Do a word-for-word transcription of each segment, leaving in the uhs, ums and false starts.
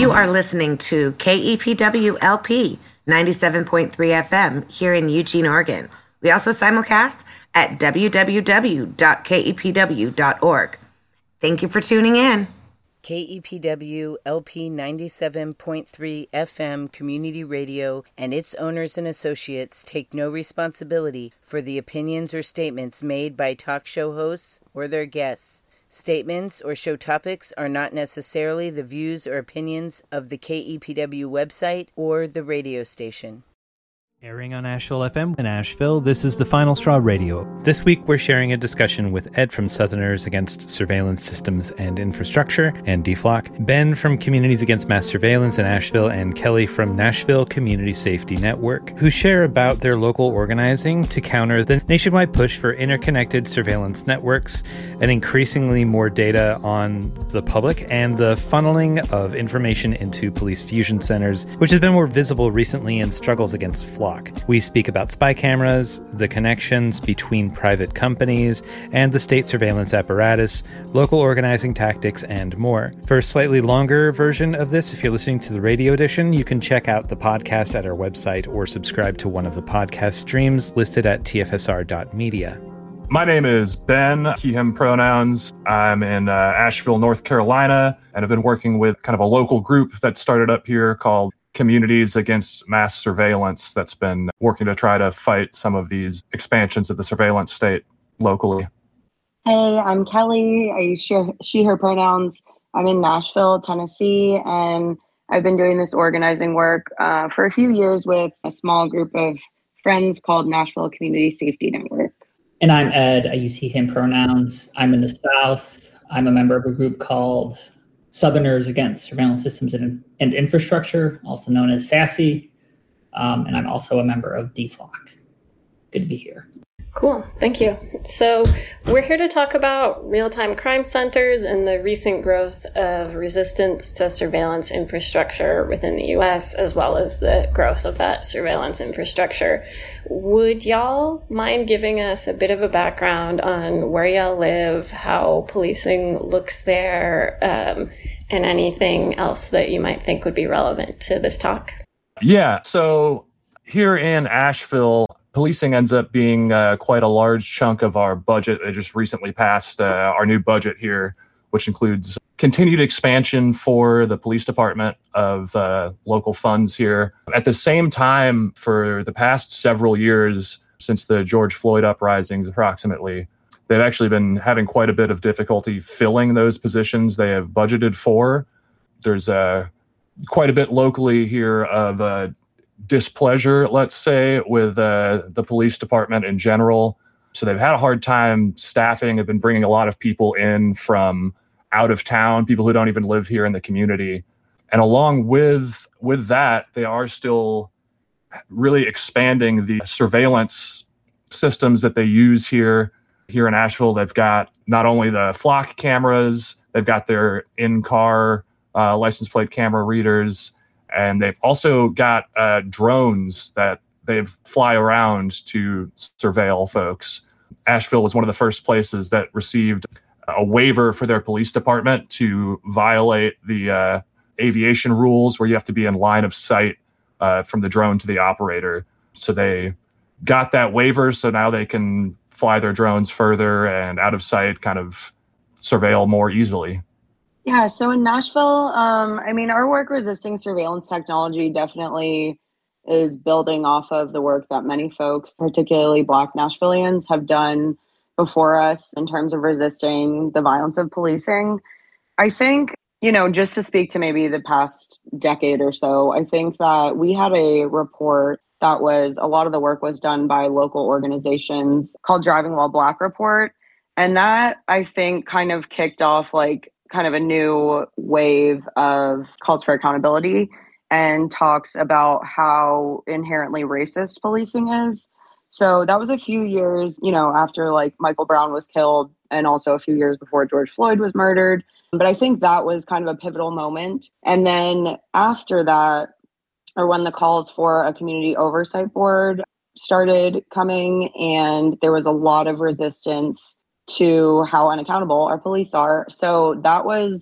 You are listening to K E P W L P ninety-seven point three F M here in Eugene, Oregon. We also simulcast at w w w dot k e p w dot org. Thank you for tuning in. K E P W L P ninety-seven point three F M Community Radio and its owners and associates take no responsibility for the opinions or statements made by talk show hosts or their guests. Statements or show topics are not necessarily the views or opinions of the K E P W website or the radio station. Airing on Asheville F M in Asheville, this is the Final Straw Radio. This week we're sharing a discussion with Ed from Southerners Against Surveillance Systems and Infrastructure and D F L O C, Ben from Communities Against Mass Surveillance in Asheville, and Kelly from Nashville Community Safety Network, who share about their local organizing to counter the nationwide push for interconnected surveillance networks and increasingly more data on the public and the funneling of information into police fusion centers, which has been more visible recently in struggles against F L O C. We speak about spy cameras, the connections between private companies and the state surveillance apparatus, local organizing tactics, and more. For a slightly longer version of this, if you're listening to the radio edition, you can check out the podcast at our website or subscribe to one of the podcast streams listed at t f s r dot media. My name is Ben, he, him pronouns. I'm in uh, Asheville, North Carolina, and I've been working with kind of a local group that started up here called Communities Against Mass Surveillance that's been working to try to fight some of these expansions of the surveillance state locally. Hey, I'm Kelly. I use she, she, her pronouns. I'm in Nashville, Tennessee, and I've been doing this organizing work uh, for a few years with a small group of friends called Nashville Community Safety Network. And I'm Ed. I use he, him pronouns. I'm in the South. I'm a member of a group called Southerners Against Surveillance Systems and, and Infrastructure, also known as SASE. Um, and I'm also a member of D F L O C. Good to be here. Cool. Thank you. So we're here to talk about real-time crime centers and the recent growth of resistance to surveillance infrastructure within the U S, as well as the growth of that surveillance infrastructure. Would y'all mind giving us a bit of a background on where y'all live, how policing looks there, um, and anything else that you might think would be relevant to this talk? Yeah. So here in Asheville, policing ends up being uh, quite a large chunk of our budget. They just recently passed uh, our new budget here, which includes continued expansion for the police department of uh, local funds here. At the same time, for the past several years, since the George Floyd uprisings approximately, they've actually been having quite a bit of difficulty filling those positions they have budgeted for. There's uh, quite a bit locally here of uh, displeasure, let's say, with uh, the police department in general. So they've had a hard time staffing. They've been bringing a lot of people in from out of town, people who don't even live here in the community. And along with, with that, they are still really expanding the surveillance systems that they use here. Here in Asheville, they've got not only the F L O C cameras, they've got their in-car uh, license plate camera readers, and they've also got uh, drones that they fly around to surveil folks. Asheville was one of the first places that received a waiver for their police department to violate the uh, aviation rules where you have to be in line of sight uh, from the drone to the operator. So they got that waiver, so now they can fly their drones further and out of sight, kind of surveil more easily. Yeah, so in Nashville, um, I mean, our work resisting surveillance technology definitely is building off of the work that many folks, particularly Black Nashvillians, have done before us in terms of resisting the violence of policing. I think, you know, just to speak to maybe the past decade or so, I think that we had a report that was, a lot of the work was done by local organizations called Driving While Black Report. And that, I think, kind of kicked off like kind of a new wave of calls for accountability and talks about how inherently racist policing is. So that was a few years, you know, after like Michael Brown was killed and also a few years before George Floyd was murdered. But I think that was kind of a pivotal moment. And then after that, or when the calls for a community oversight board started coming, and there was a lot of resistance to how unaccountable our police are. So that was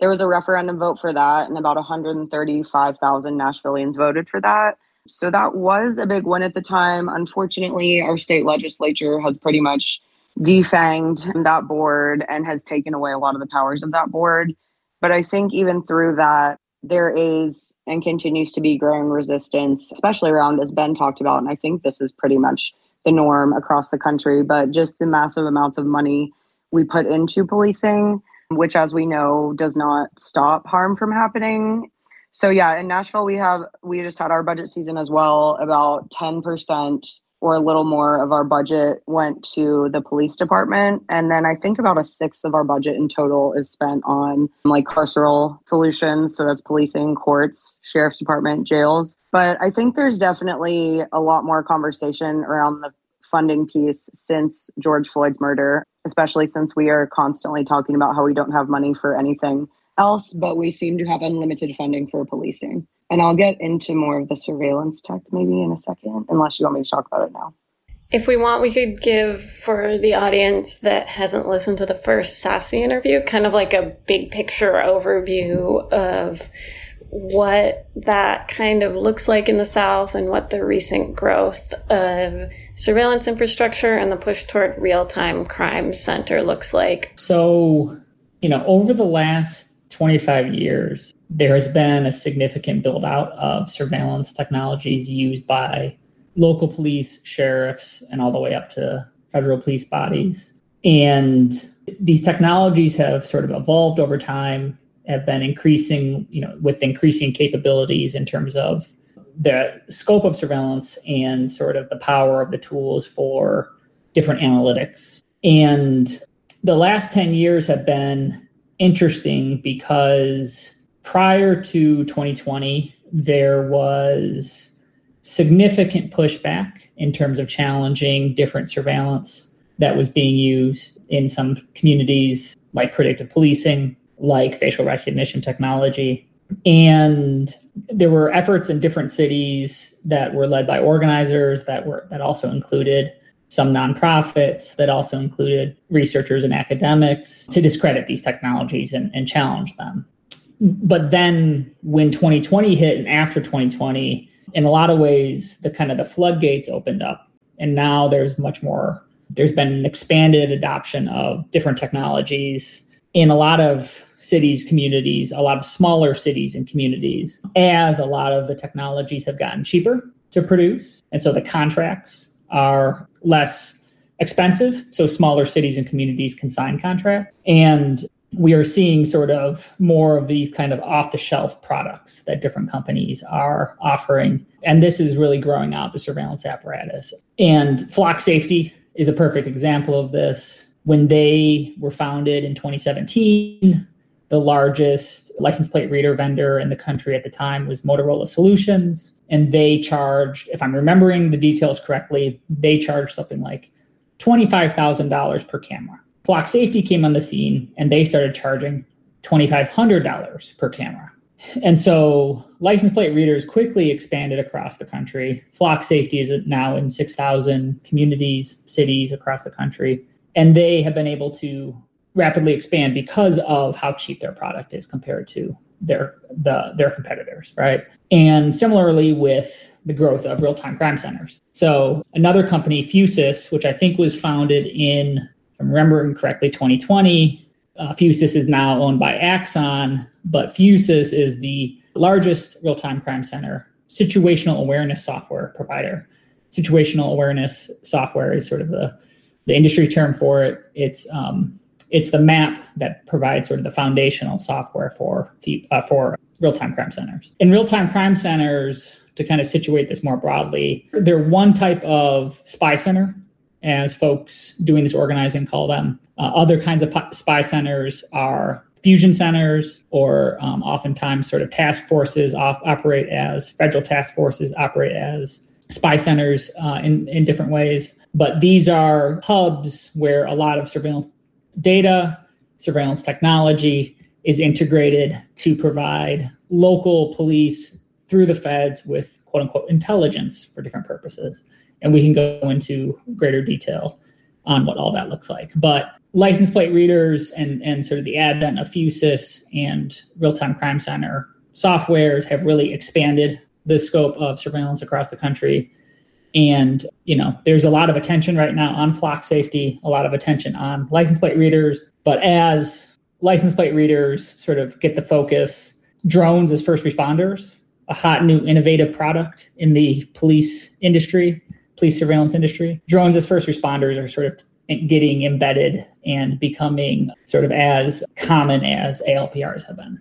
there was a referendum vote for that, and about one hundred thirty-five thousand Nashvillians voted for that. So that was a big win at the time. Unfortunately, our state legislature has pretty much defanged that board and has taken away a lot of the powers of that board. But I think even through that, there is and continues to be growing resistance, especially around, as Ben talked about, and I think this is pretty much the norm across the country, but just the massive amounts of money we put into policing, which, as we know, does not stop harm from happening. So yeah, in Nashville, we have, we just had our budget season as well. About ten percent or a little more of our budget went to the police department. And then I think about a sixth of our budget in total is spent on like carceral solutions. So that's policing, courts, sheriff's department, jails. But I think there's definitely a lot more conversation around the funding piece since George Floyd's murder, especially since we are constantly talking about how we don't have money for anything else, but we seem to have unlimited funding for policing. And I'll get into more of the surveillance tech maybe in a second, unless you want me to talk about it now. If we want, we could give, for the audience that hasn't listened to the first SASE interview, kind of like a big picture overview of what that kind of looks like in the South and what the recent growth of surveillance infrastructure and the push toward real-time crime center looks like. So, you know, over the last twenty-five years, there has been a significant build out of surveillance technologies used by local police, sheriffs, and all the way up to federal police bodies. And these technologies have sort of evolved over time, have been increasing, you know, with increasing capabilities in terms of the scope of surveillance and sort of the power of the tools for different analytics. And the last ten years have been interesting because prior to twenty twenty, there was significant pushback in terms of challenging different surveillance that was being used in some communities, like predictive policing, like facial recognition technology. And there were efforts in different cities that were led by organizers that were that also included some nonprofits, that also included researchers and academics to discredit these technologies and, and challenge them. But then when twenty twenty hit and after twenty twenty, in a lot of ways, the kind of the floodgates opened up. And now there's much more, there's been an expanded adoption of different technologies in a lot of cities, communities, a lot of smaller cities and communities, as a lot of the technologies have gotten cheaper to produce. And so the contracts are less expensive. So smaller cities and communities can sign contracts. And we are seeing sort of more of these kind of off-the-shelf products that different companies are offering. And this is really growing out the surveillance apparatus. And Flock Safety is a perfect example of this. When they were founded in twenty seventeen, the largest license plate reader vendor in the country at the time was Motorola Solutions. And they charged, if I'm remembering the details correctly, they charged something like twenty-five thousand dollars per camera. Flock Safety came on the scene and they started charging twenty-five hundred dollars per camera. And so license plate readers quickly expanded across the country. Flock Safety is now in six thousand communities, cities across the country. And they have been able to rapidly expand because of how cheap their product is compared to their the their competitors, right? And similarly with the growth of real-time crime centers. So another company, Fusus, which I think was founded in, if I'm remembering correctly, twenty twenty. Uh, Fusus is now owned by Axon, but Fusus is the largest real-time crime center situational awareness software provider. Situational awareness software is sort of the, the industry term for it. It's um, it's the map that provides sort of the foundational software for uh, for real-time crime centers. In real-time crime centers, to kind of situate this more broadly, they're one type of spy center, as folks doing this organizing call them. Uh, other kinds of spy centers are fusion centers, or um, oftentimes sort of task forces off, operate as federal task forces, operate as spy centers uh, in, in different ways. But these are hubs where a lot of surveillance data, surveillance technology is integrated to provide local police through the feds with quote unquote intelligence for different purposes. And we can go into greater detail on what all that looks like. But license plate readers and, and sort of the advent of Fusus and real-time crime center softwares have really expanded the scope of surveillance across the country. And, you know, there's a lot of attention right now on flock safety, a lot of attention on license plate readers. But as license plate readers sort of get the focus, drones as first responders, a hot new innovative product in the police industry, police surveillance industry. Drones as first responders are sort of getting embedded and becoming sort of as common as A L P Rs have been.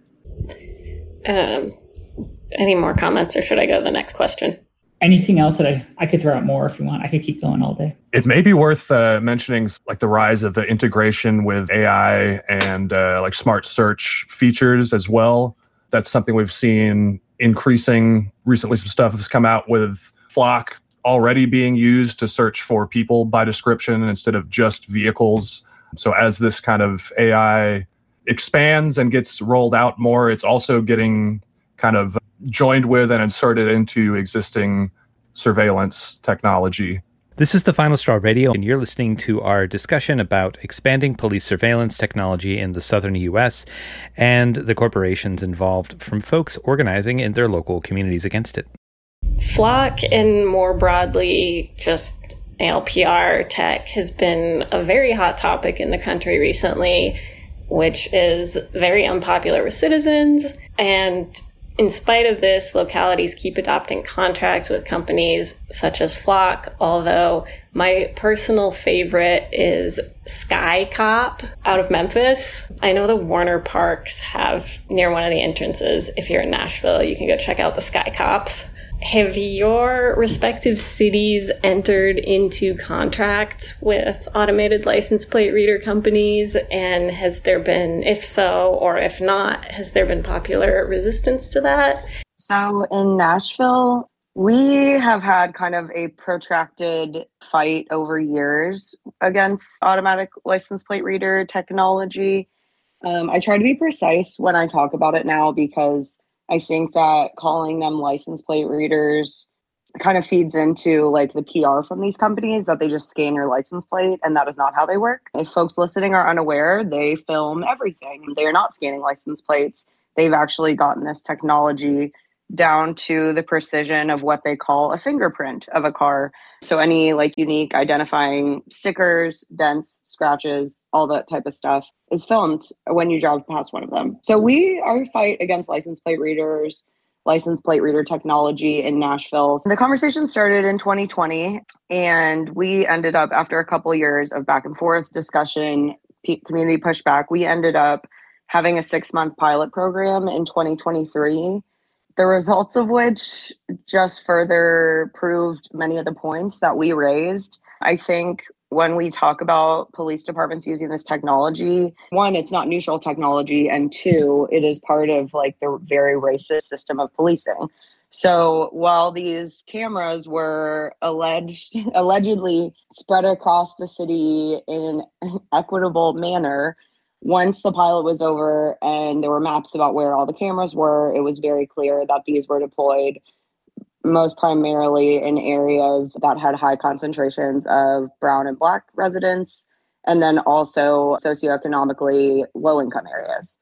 Um, any more comments, or should I go to the next question? Anything else that I, I could throw out more if you want? I could keep going all day. It may be worth uh, mentioning like the rise of the integration with A I and uh, like smart search features as well. That's something we've seen increasing. Recently, some stuff has come out with Flock already being used to search for people by description instead of just vehicles. So as this kind of A I expands and gets rolled out more, it's also getting kind of joined with and inserted into existing surveillance technology. This is the Final Straw Radio, and you're listening to our discussion about expanding police surveillance technology in the southern U S and the corporations involved, from folks organizing in their local communities against it. Flock, and more broadly, just A L P R tech, has been a very hot topic in the country recently, which is very unpopular with citizens. And in spite of this, localities keep adopting contracts with companies such as Flock, although my personal favorite is Sky Cop out of Memphis. I know the Warner Parks have, near one of the entrances, if you're in Nashville, you can go check out the Sky Cops. Have your respective cities entered into contracts with automated license plate reader companies? And has there been, if so, or if not, has there been popular resistance to that? So in Nashville, we have had kind of a protracted fight over years against automatic license plate reader technology. Um, I try to be precise when I talk about it now, because I think that calling them license plate readers kind of feeds into like the P R from these companies, that they just scan your license plate, and that is not how they work. If folks listening are unaware, they film everything. They're not scanning license plates. They've actually gotten this technology down to the precision of what they call a fingerprint of a car. So any like unique identifying stickers, dents, scratches, all that type of stuff is filmed when you drive past one of them. So we, our fight against license plate readers, license plate reader technology in Nashville. The conversation started in twenty twenty, and we ended up, after a couple of years of back and forth discussion, p- community pushback, we ended up having a six-month pilot program in twenty twenty-three. The results of which just further proved many of the points that we raised. I think when we talk about police departments using this technology, one, it's not neutral technology, and two, it is part of like the very racist system of policing. So while these cameras were alleged, allegedly spread across the city in an equitable manner, once the pilot was over and there were maps about where all the cameras were, it was very clear that these were deployed most primarily in areas that had high concentrations of brown and black residents, and then also socioeconomically low-income areas.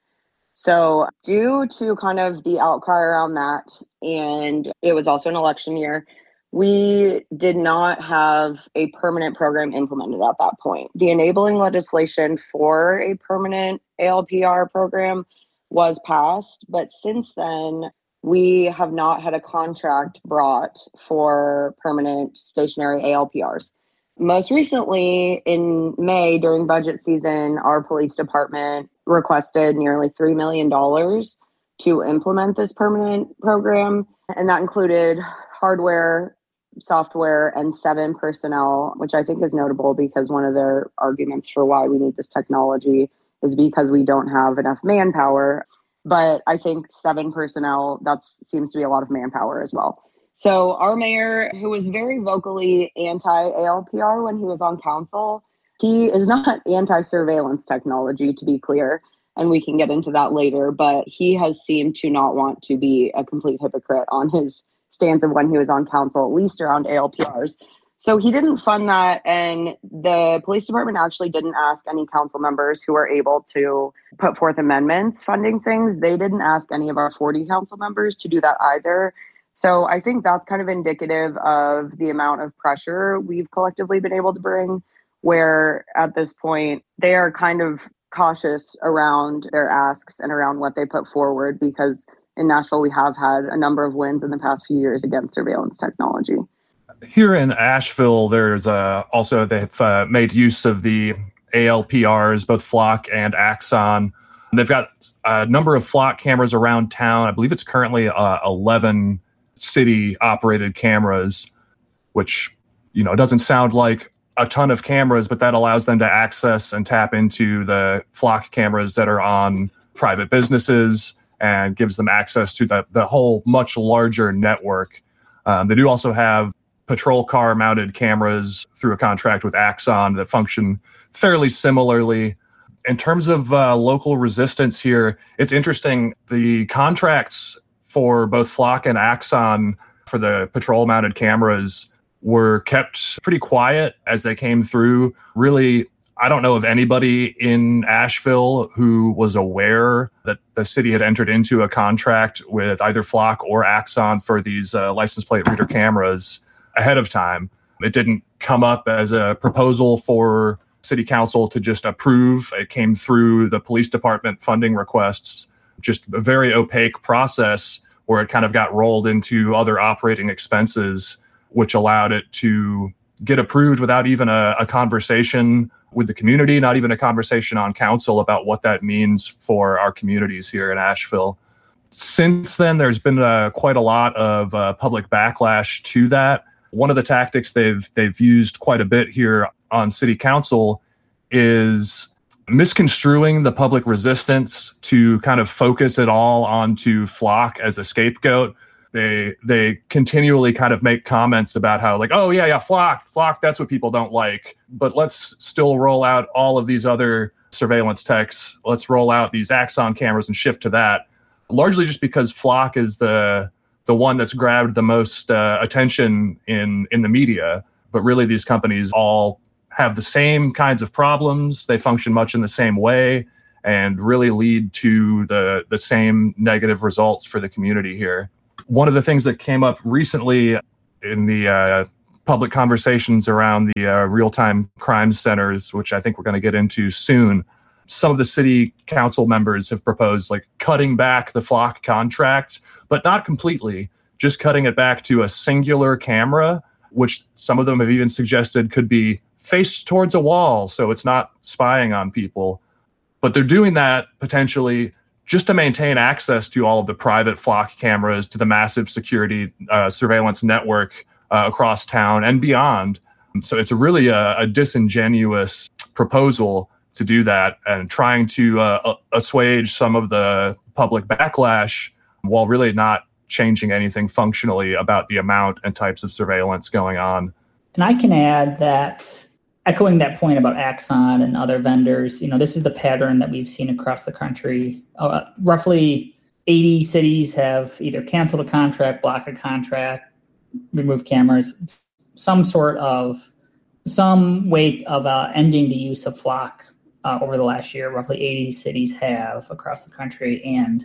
So due to kind of the outcry around that, and it was also an election year, we did not have a permanent program implemented at that point. The enabling legislation for a permanent A L P R program was passed, but since then, we have not had a contract brought for permanent stationary A L P Rs. Most recently, in May, during budget season, our police department requested nearly three million dollars to implement this permanent program, and that included hardware, software, and seven personnel, which I think is notable because one of their arguments for why we need this technology is because we don't have enough manpower. But I think seven personnel, that seems to be a lot of manpower as well. So our mayor, who was very vocally anti-A L P R when he was on council, he is not anti-surveillance technology, to be clear, and we can get into that later, but he has seemed to not want to be a complete hypocrite on his stance of when he was on council, at least around A L P Rs. So he didn't fund that, and the police department actually didn't ask any council members who were able to put forth amendments funding things. They didn't ask any of our forty council members to do that either. So I think that's kind of indicative of the amount of pressure we've collectively been able to bring, where at this point they are kind of cautious around their asks and around what they put forward, because in Nashville we have had a number of wins in the past few years against surveillance technology. Here in Asheville, there's uh, also, they've uh, made use of the A L P Rs, both Flock and Axon. They've got a number of Flock cameras around town. I believe it's currently uh, eleven city-operated cameras, which, you know, doesn't sound like a ton of cameras, but that allows them to access and tap into the Flock cameras that are on private businesses and gives them access to the, the whole much larger network. Um, they do also have patrol car mounted cameras through a contract with Axon that function fairly similarly. In terms of uh, local resistance here, it's interesting. The contracts for both Flock and Axon for the patrol mounted cameras were kept pretty quiet as they came through. Really, I don't know of anybody in Asheville who was aware that the city had entered into a contract with either Flock or Axon for these uh, license plate reader cameras ahead of time. It didn't come up as a proposal for city council to just approve. It came through the police department funding requests, just a very opaque process where it kind of got rolled into other operating expenses, which allowed it to get approved without even a, a conversation with the community, not even a conversation on council about what that means for our communities here in Asheville. Since then, there's been uh, quite a lot of uh, public backlash to that. One of the tactics they've they've used quite a bit here on city council is misconstruing the public resistance to kind of focus it all onto Flock as a scapegoat. They they continually kind of make comments about how, like, oh yeah, yeah, Flock, Flock, that's what people don't like. But let's still roll out all of these other surveillance techs. Let's roll out these Axon cameras and shift to that. Largely just because Flock is the the one that's grabbed the most uh, attention in in the media. But really, these companies all have the same kinds of problems. They function much in the same way and really lead to the the same negative results for the community here. One of the things that came up recently in the uh, public conversations around the uh, real-time crime centers, which I think we're going to get into soon, some of the city council members have proposed like cutting back the Flock contract, but not completely, just cutting it back to a singular camera, which some of them have even suggested could be faced towards a wall, so it's not spying on people. But they're doing that potentially just to maintain access to all of the private Flock cameras, to the massive security uh, surveillance network uh, across town and beyond. So it's a really a, a disingenuous proposal to do that, and trying to uh, assuage some of the public backlash while really not changing anything functionally about the amount and types of surveillance going on. And I can add that, echoing that point about Axon and other vendors, you know, this is the pattern that we've seen across the country. Uh, roughly eighty cities have either canceled a contract, blocked a contract, removed cameras, some sort of, some way of uh, ending the use of Flock uh, over the last year. Roughly eighty cities have across the country. And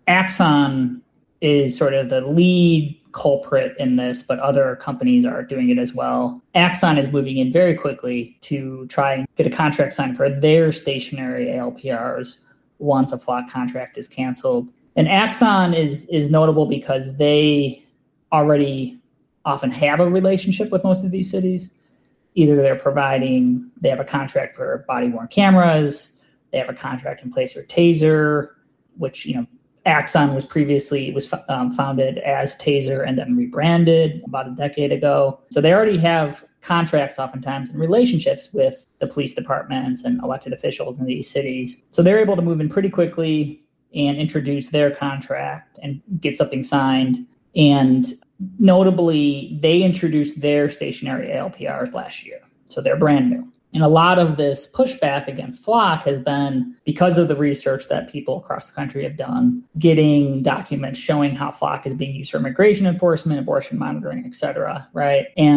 Axon is sort of the lead culprit in this, but other companies are doing it as well. Axon is moving in very quickly to try and get a contract signed for their stationary A L P Rs once a Flock contract is canceled. And Axon is is notable because they already often have a relationship with most of these cities. Either they're providing, they have a contract for body-worn cameras, they have a contract in place for Taser, which, you know, Axon was previously was um, founded as Taser and then rebranded about a decade ago. So they already have contracts oftentimes and relationships with the police departments and elected officials in these cities. So they're able to move in pretty quickly and introduce their contract and get something signed. And notably, they introduced their stationary A L P Rs last year. So they're brand new. And a lot of this pushback against Flock has been because of the research that people across the country have done, getting documents showing how Flock is being used for immigration enforcement, abortion monitoring, et cetera, right? And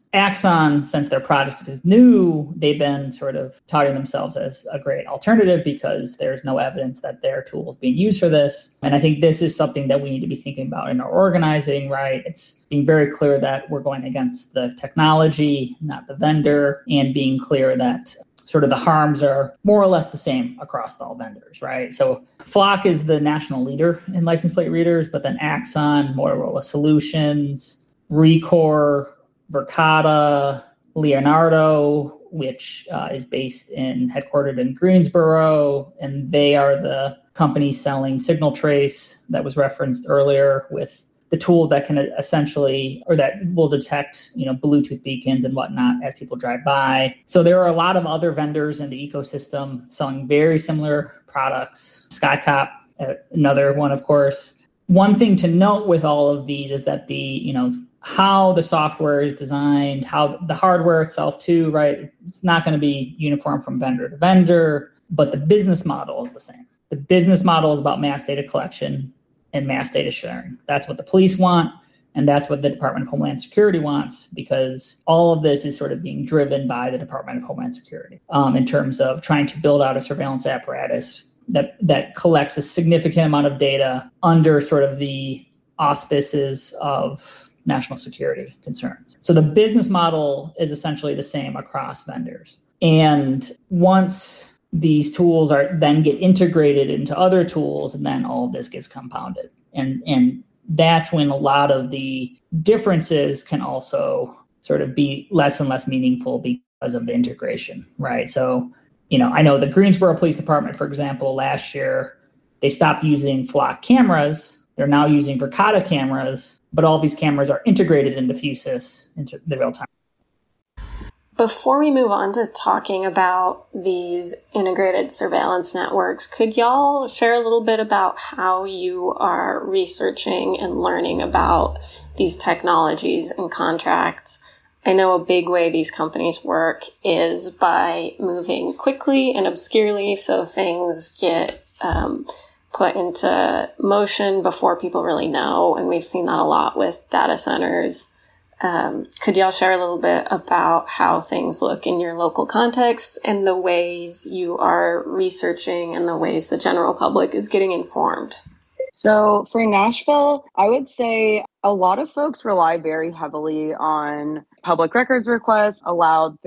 Axon, since their product is new, they've been sort of touting themselves as a great alternative because there's no evidence that their tool is being used for this. And I think this is something that we need to be thinking about in our organizing, right? It's being very clear that we're going against the technology, not the vendor, and being clear that sort of the harms are more or less the same across all vendors, right? So Flock is the national leader in license plate readers, but then Axon, Motorola Solutions, Rekor, Verkada, Leonardo, which uh, is based in, headquartered in Greensboro, and they are the company selling Signal Trace that was referenced earlier with the tool that can essentially, or that will detect, you know, Bluetooth beacons and whatnot as people drive by. So there are a lot of other vendors in the ecosystem selling very similar products. Skycop, uh, another one, of course. One thing to note with all of these is that the, you know, how the software is designed, how the hardware itself too, right? It's not going to be uniform from vendor to vendor, but the business model is the same. The business model is about mass data collection and mass data sharing. That's what the police want, and that's what the Department of Homeland Security wants, because all of this is sort of being driven by the Department of Homeland Security um, in terms of trying to build out a surveillance apparatus that that collects a significant amount of data under sort of the auspices of national security concerns. So the business model is essentially the same across vendors. And once these tools are then get integrated into other tools, and then all of this gets compounded. And, and that's when a lot of the differences can also sort of be less and less meaningful because of the integration, right? So, you know, I know the Greensboro Police Department, for example, last year, they stopped using Flock cameras. They're now using Verkada cameras, but all these cameras are integrated into Fusus, into the real-time. Before we move on to talking about these integrated surveillance networks, could y'all share a little bit about how you are researching and learning about these technologies and contracts? I know a big way these companies work is by moving quickly and obscurely, so things get um, put into motion before people really know, and we've seen that a lot with data centers. Um, could y'all share a little bit about how things look in your local context and the ways you are researching and the ways the general public is getting informed? So for Nashville, I would say a lot of folks rely very heavily on public records requests allowed